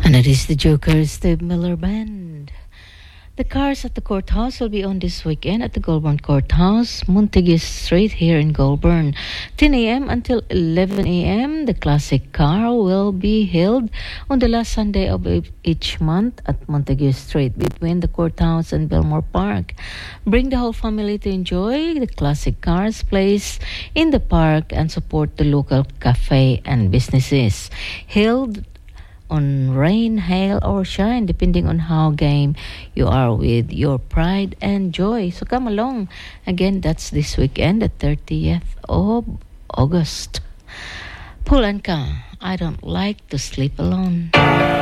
And it is the Jokers, the Miller Band. The cars at the courthouse will be on this weekend at the Goulburn Courthouse, Montague Street here in Goulburn. 10 a.m. until 11 a.m. The classic car will be held on the last Sunday of each month at Montague Street between the courthouse and Belmore Park. Bring the whole family to enjoy the classic cars placed in the park and support the local cafe and businesses. Held on rain, hail, or shine, depending on how game you are with your pride and joy. So come along. Again, that's this weekend, the 30th of August. Pulanka, I don't like to sleep alone.